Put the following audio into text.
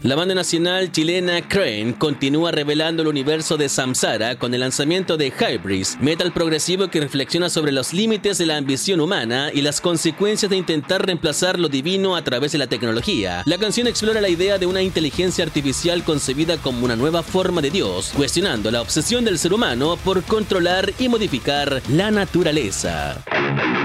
La banda nacional chilena Crane continúa revelando el universo de Samsara con el lanzamiento de Hybris, metal progresivo que reflexiona sobre los límites de la ambición humana y las consecuencias de intentar reemplazar lo divino a través de la tecnología. La canción explora la idea de una inteligencia artificial concebida como una nueva forma de Dios, cuestionando la obsesión del ser humano por controlar y modificar la naturaleza.